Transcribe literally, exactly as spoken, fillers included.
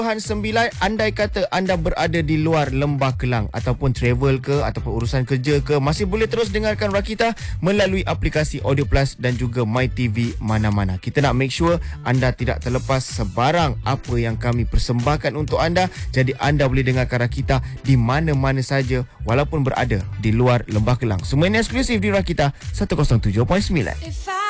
Sembilan, andai kata anda berada di luar Lembah Kelang ataupun travel ke ataupun urusan kerja ke, masih boleh terus dengarkan Rakita melalui aplikasi Audio Plus dan juga MyTV mana-mana. Kita nak make sure anda tidak terlepas sebarang apa yang kami persembahkan untuk anda. Jadi anda boleh dengarkan Rakita di mana-mana saja walaupun berada di luar Lembah Kelang. Semua ini eksklusif di Rakita seratus tujuh perpuluhan sembilan.